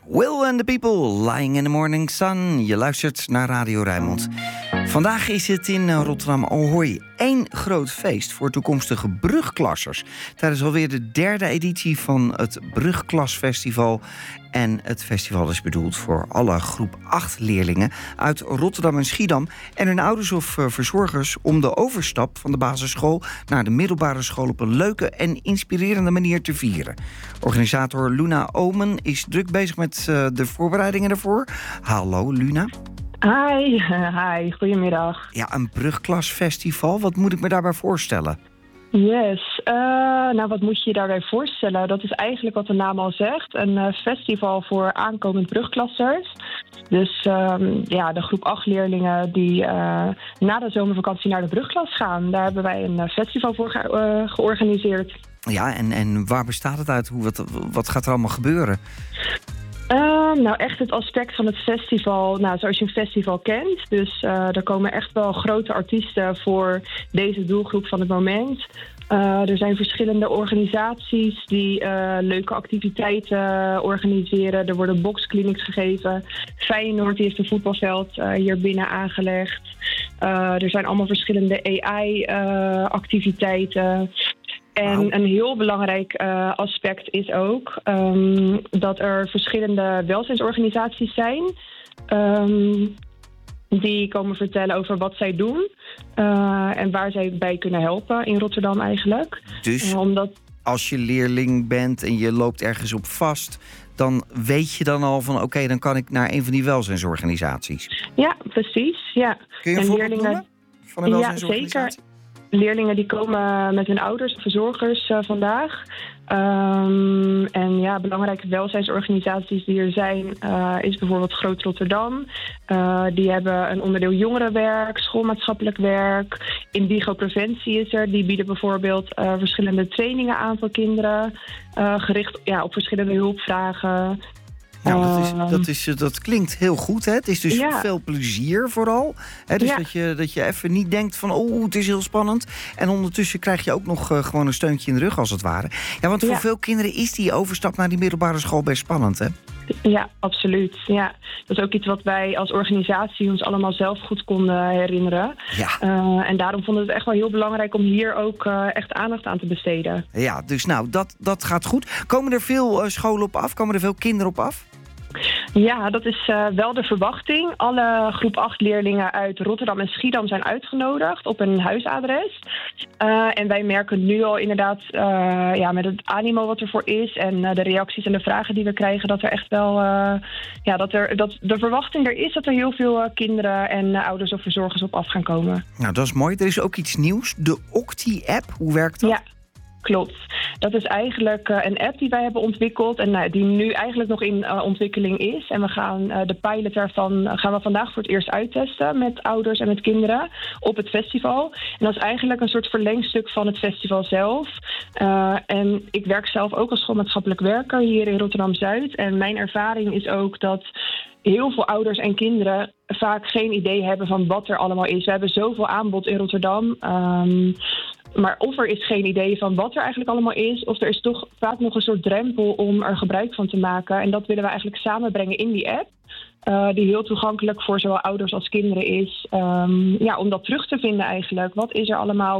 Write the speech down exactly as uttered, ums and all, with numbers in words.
Will and the People, Lying in the Morning Sun. Je luistert naar Radio Rijnmond. Vandaag is het in Rotterdam Ahoy één groot feest voor toekomstige brugklassers. Tijdens alweer de derde editie van het Brugklasfestival. En het festival is bedoeld voor alle groep acht leerlingen uit Rotterdam en Schiedam en hun ouders of verzorgers om de overstap van de basisschool naar de middelbare school op een leuke en inspirerende manier te vieren. Organisator Luna Omen is druk bezig met uh, de voorbereidingen daarvoor. Hallo Luna. Hi, hi, goedemiddag. Ja, een brugklasfestival, wat moet ik me daarbij voorstellen? Yes, uh, nou wat moet je je daarbij voorstellen? Dat is eigenlijk wat de naam al zegt, een uh, festival voor aankomend brugklassers. Dus um, ja, de groep acht leerlingen die uh, na de zomervakantie naar de brugklas gaan. Daar hebben wij een uh, festival voor ge- uh, georganiseerd. Ja, en, en waar bestaat het uit? Hoe, wat, wat gaat er allemaal gebeuren? Uh, nou, echt het aspect van het festival, nou, zoals je een festival kent. Dus uh, er komen echt wel grote artiesten voor deze doelgroep van het moment. Uh, er zijn verschillende organisaties die uh, leuke activiteiten organiseren. Er worden boxclinics gegeven. Feyenoord die heeft een voetbalveld uh, hier binnen aangelegd. Uh, er zijn allemaal verschillende A I-activiteiten. Uh, En wow. Een heel belangrijk uh, aspect is ook um, dat er verschillende welzijnsorganisaties zijn. Um, die komen vertellen over wat zij doen uh, en waar zij bij kunnen helpen in Rotterdam eigenlijk. Dus uh, omdat... als je leerling bent en je loopt ergens op vast, dan weet je dan al van oké, okay, dan kan ik naar een van die welzijnsorganisaties. Ja, precies. Ja. Kun je een en voorbeeld leerlingen... noemen van een welzijnsorganisatie? Ja, zeker. Leerlingen die komen met hun ouders of verzorgers uh, vandaag. Um, en ja, belangrijke welzijnsorganisaties die er zijn uh, is bijvoorbeeld Groot Rotterdam. Uh, die hebben een onderdeel jongerenwerk, schoolmaatschappelijk werk. Indigo Preventie is er. Die bieden bijvoorbeeld uh, verschillende trainingen aan voor kinderen. Uh, gericht ja, op verschillende hulpvragen. Nou, dat, is, dat, is, dat klinkt heel goed. Hè? Het is dus ja. veel plezier vooral. Hè? Dus ja. dat, je, dat je even niet denkt van oh, het is heel spannend. En ondertussen krijg je ook nog uh, gewoon een steuntje in de rug als het ware. Ja, want voor ja. veel kinderen is die overstap naar die middelbare school best spannend, hè? Ja, absoluut. Ja. Dat is ook iets wat wij als organisatie ons allemaal zelf goed konden herinneren. Ja. Uh, en daarom vonden we het echt wel heel belangrijk om hier ook uh, echt aandacht aan te besteden. Ja, dus nou, dat, dat gaat goed. Komen er veel uh, scholen op af? Komen er veel kinderen op af? Ja, dat is uh, wel de verwachting. Alle groep acht leerlingen uit Rotterdam en Schiedam zijn uitgenodigd op een huisadres. Uh, en wij merken nu al inderdaad uh, ja, met het animo wat er voor is en uh, de reacties en de vragen die we krijgen, dat er echt wel uh, ja, dat er dat de verwachting er is dat er heel veel uh, kinderen en uh, ouders of verzorgers op af gaan komen. Nou, dat is mooi. Er is ook iets nieuws. De Octi-app. Hoe werkt dat? Ja. Klopt. Dat is eigenlijk uh, een app die wij hebben ontwikkeld en uh, die nu eigenlijk nog in uh, ontwikkeling is. En we gaan uh, de pilot daarvan uh, gaan we vandaag voor het eerst uittesten met ouders en met kinderen op het festival. En dat is eigenlijk een soort verlengstuk van het festival zelf. Uh, en ik werk zelf ook als schoolmaatschappelijk werker hier in Rotterdam-Zuid. En mijn ervaring is ook dat heel veel ouders en kinderen vaak geen idee hebben van wat er allemaal is. We hebben zoveel aanbod in Rotterdam. Um, Maar of er is geen idee van wat er eigenlijk allemaal is, of er is toch vaak nog een soort drempel om er gebruik van te maken. En dat willen we eigenlijk samenbrengen in die app. Uh, die heel toegankelijk voor zowel ouders als kinderen is. Um, ja, om dat terug te vinden eigenlijk. Wat is er allemaal